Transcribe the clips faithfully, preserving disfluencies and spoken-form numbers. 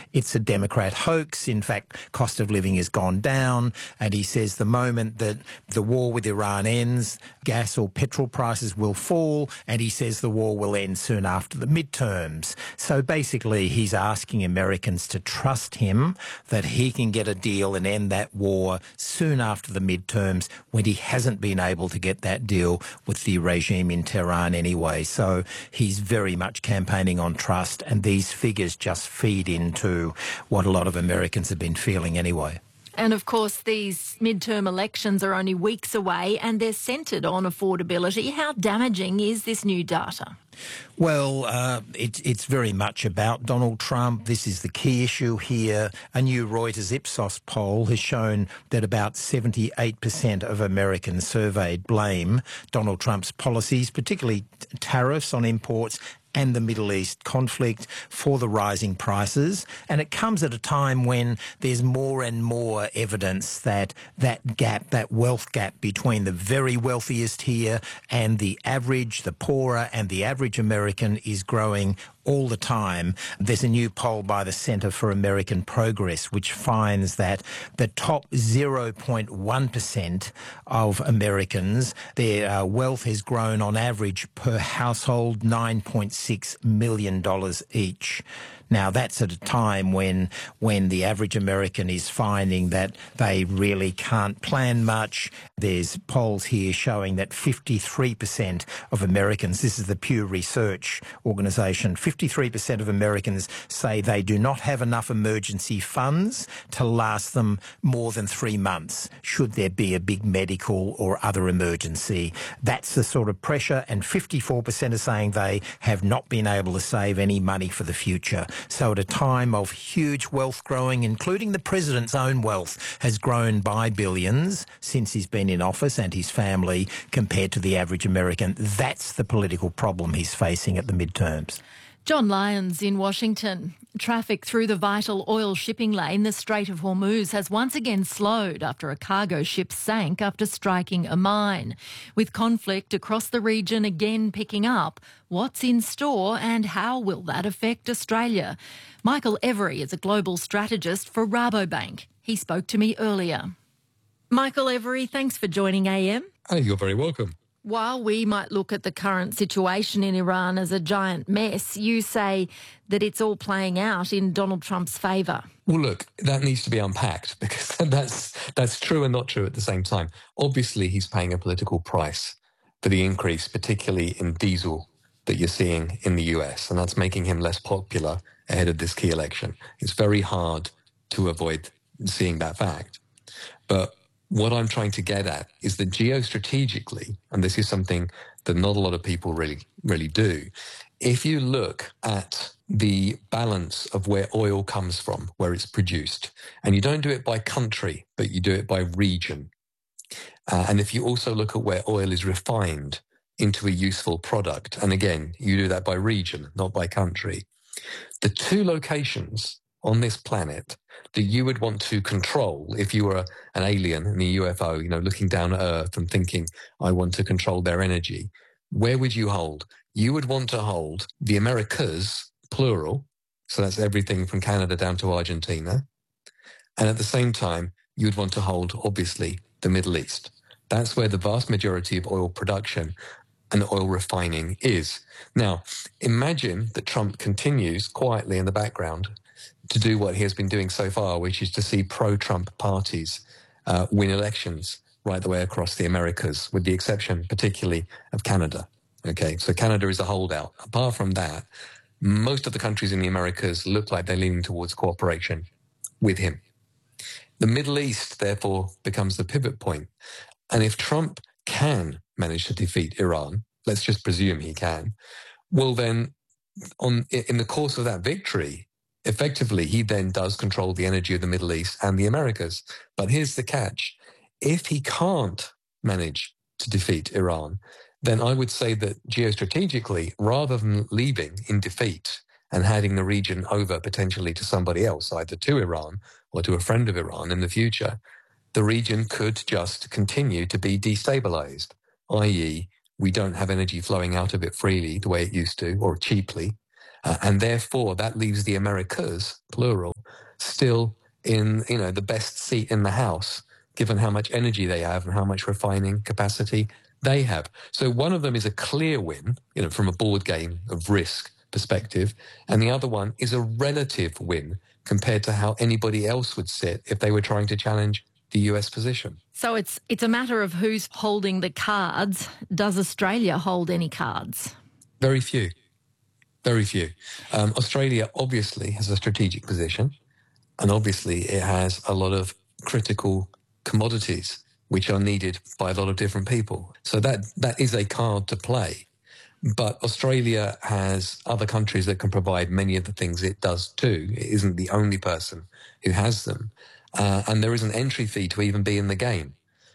it's a Democrat hoax. In fact, cost of living has gone down. And he says the moment that the war with Iran ends, gas or petrol prices will fall. And he says the war will end soon after the midterms. So basically, he's asking Americans to trust him that he can get a deal and end that war soon after the midterms, when he hasn't been able to get that deal with the regime in Tehran anyway. So he's very much campaigning on trust, and these figures just feed into what a lot of Americans have been feeling anyway. And of course, these midterm elections are only weeks away and they're centred on affordability. How damaging is this new data? Well, uh, it, it's very much about Donald Trump. This is the key issue here. A new Reuters Ipsos poll has shown that about seventy-eight percent of Americans surveyed blame Donald Trump's policies, particularly tariffs on imports and the Middle East conflict, for the rising prices. And it comes at a time when there's more and more evidence that that gap, that wealth gap between the very wealthiest here and the average, the poorer and the average American is growing all the time. There's a new poll by the Centre for American Progress which finds that the top zero point one percent of Americans, their uh, wealth has grown on average per household nine point six million dollars each. Now, that's at a time when when the average American is finding that they really can't plan much. There's polls here showing that fifty-three percent of Americans, this is the Pew Research organisation, fifty-three percent of Americans say they do not have enough emergency funds to last them more than three months should there be a big medical or other emergency. That's the sort of pressure, and fifty-four percent are saying they have not been able to save any money for the future. So at a time of huge wealth growing, including the president's own wealth has grown by billions since he's been in office, and his family, compared to the average American, that's the political problem he's facing at the midterms. John Lyons in Washington. Traffic through the vital oil shipping lane, the Strait of Hormuz, has once again slowed after a cargo ship sank after striking a mine. With conflict across the region again picking up, what's in store and how will that affect Australia? Michael Every is a global strategist for Rabobank. He spoke to me earlier. Michael Every, thanks for joining A M. Oh, you're very welcome. While we might look at the current situation in Iran as a giant mess, you say that it's all playing out in Donald Trump's favour. Well, look, that needs to be unpacked, because that's that's true and not true at the same time. Obviously, he's paying a political price for the increase, particularly in diesel, that you're seeing in the U S, and that's making him less popular ahead of this key election. It's very hard to avoid seeing that fact. But what I'm trying to get at is that geostrategically, and this is something that not a lot of people really, really do, if you look at the balance of where oil comes from, where it's produced, and you don't do it by country, but you do it by region, uh, and if you also look at where oil is refined into a useful product, and again, you do that by region, not by country, the two locations on this planet that you would want to control if you were an alien in a U F O, you know, looking down at Earth and thinking, I want to control their energy, where would you hold? You would want to hold the Americas, plural, so that's everything from Canada down to Argentina. And at the same time, you would want to hold, obviously, the Middle East. That's where the vast majority of oil production and oil refining is. Now, imagine that Trump continues quietly in the background to do what he has been doing so far, which is to see pro-Trump parties uh, win elections right the way across the Americas, with the exception particularly of Canada. Okay, so Canada is a holdout. Apart from that, most of the countries in the Americas look like they're leaning towards cooperation with him. The Middle East, therefore, becomes the pivot point. And if Trump can manage to defeat Iran, let's just presume he can, well then, on in the course of that victory, effectively, he then does control the energy of the Middle East and the Americas. But here's the catch. If he can't manage to defeat Iran, then I would say that geostrategically, rather than leaving in defeat and handing the region over potentially to somebody else, either to Iran or to a friend of Iran in the future, the region could just continue to be destabilized, that is, we don't have energy flowing out of it freely the way it used to, or cheaply. Uh, and therefore, that leaves the Americas, plural, still in, you know, the best seat in the House, given how much energy they have and how much refining capacity they have. So one of them is a clear win, you know, from a board game of risk perspective, and the other one is a relative win compared to how anybody else would sit if they were trying to challenge the U S position. So it's it's a matter of who's holding the cards. Does Australia hold any cards? Very few. Very few. Um, Australia obviously has a strategic position, and obviously it has a lot of critical commodities which are needed by a lot of different people. So that that is a card to play. But Australia has other countries that can provide many of the things it does too. It isn't the only person who has them. Uh, and there is an entry fee to even be in the game.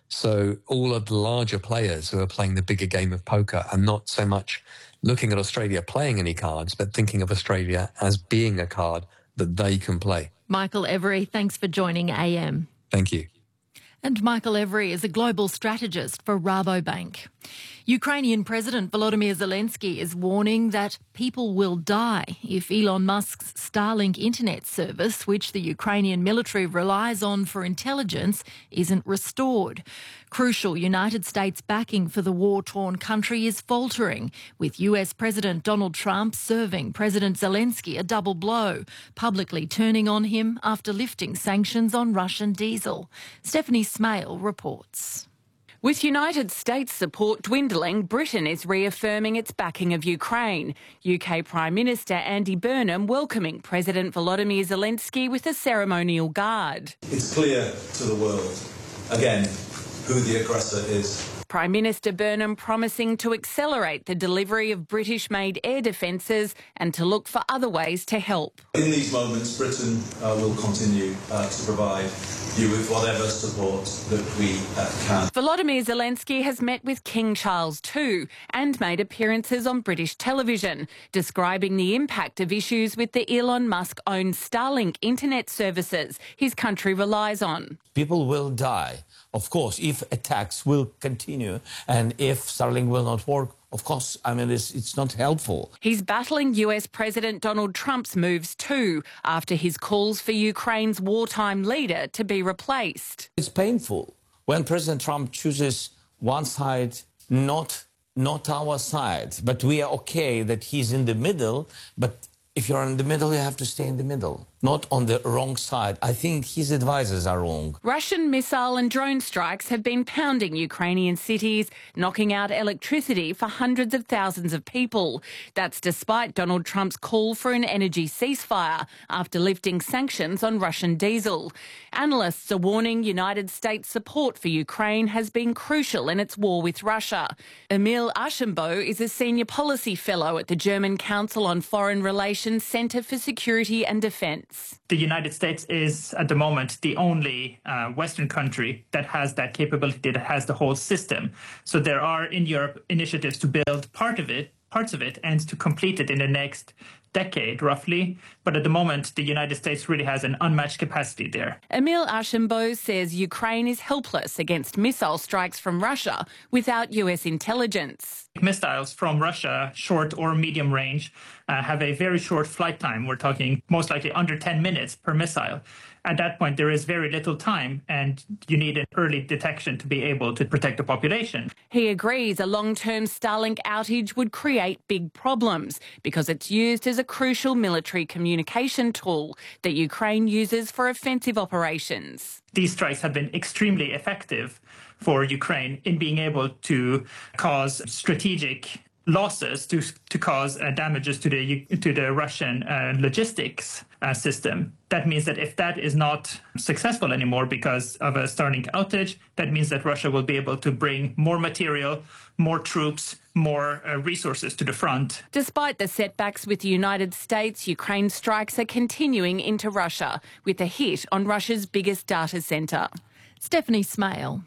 So all of the larger players who are playing the bigger game of poker are not so much looking at Australia playing any cards, but thinking of Australia as being a card that they can play. Michael Every, thanks for joining A M. Thank you. And Michael Every is a global strategist for Rabobank. Ukrainian President Volodymyr Zelensky is warning that people will die if Elon Musk's Starlink internet service, which the Ukrainian military relies on for intelligence, isn't restored. Crucial United States backing for the war-torn country is faltering, with U S President Donald Trump serving President Zelensky a double blow, publicly turning on him after lifting sanctions on Russian diesel. Stephanie Smale reports. With United States support dwindling, Britain is reaffirming its backing of Ukraine. U K Prime Minister Andy Burnham welcoming President Volodymyr Zelensky with a ceremonial guard. It's clear to the world, again, who the aggressor is. Prime Minister Burnham promising to accelerate the delivery of British-made air defences and to look for other ways to help. In these moments, Britain uh, will continue uh, to provide you with whatever support that we uh, can. Volodymyr Zelensky has met with King Charles the Second and made appearances on British television, describing the impact of issues with the Elon Musk-owned Starlink internet services his country relies on. People will die, of course, if attacks will continue and if Starlink will not work. Of course, I mean, it's, it's not helpful. He's battling U S President Donald Trump's moves too, after his calls for Ukraine's wartime leader to be replaced. It's painful when President Trump chooses one side, not, not our side. But we are okay that he's in the middle, but if you're in the middle, you have to stay in the middle, not on the wrong side. I think his advisors are wrong. Russian missile and drone strikes have been pounding Ukrainian cities, knocking out electricity for hundreds of thousands of people. That's despite Donald Trump's call for an energy ceasefire after lifting sanctions on Russian diesel. Analysts are warning United States support for Ukraine has been crucial in its war with Russia. Emil Archambault is a senior policy fellow at the German Council on Foreign Relations Centre for Security and Defence. The United States is, at the moment, the only uh, Western country that has that capability, that has the whole system. So there are in Europe initiatives to build part of it, parts of it, and to complete it in the next decade, roughly. But at the moment, the United States really has an unmatched capacity there. Emil Archambault says Ukraine is helpless against missile strikes from Russia without U S intelligence. Missiles from Russia, short or medium range, uh, have a very short flight time. We're talking most likely under ten minutes per missile. At that point, there is very little time, and you need an early detection to be able to protect the population. He agrees a long-term Starlink outage would create big problems because it's used as a crucial military communication tool that Ukraine uses for offensive operations. These strikes have been extremely effective for Ukraine in being able to cause strategic losses, to to cause uh, damages to the to the Russian uh, logistics uh, system. That means that if that is not successful anymore because of a Starlink outage, that means that Russia will be able to bring more material, more troops, more uh, resources to the front. Despite the setbacks with the United States, Ukraine strikes are continuing into Russia, with a hit on Russia's biggest data centre. Stephanie Smale.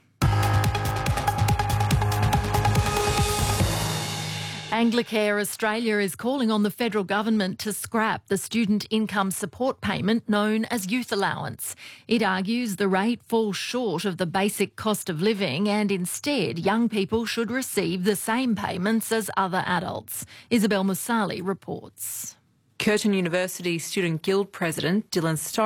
Anglicare Australia is calling on the federal government to scrap the student income support payment known as youth allowance. It argues the rate falls short of the basic cost of living and instead young people should receive the same payments as other adults. Isabel Musali reports. Curtin University Student Guild President Dylan Storr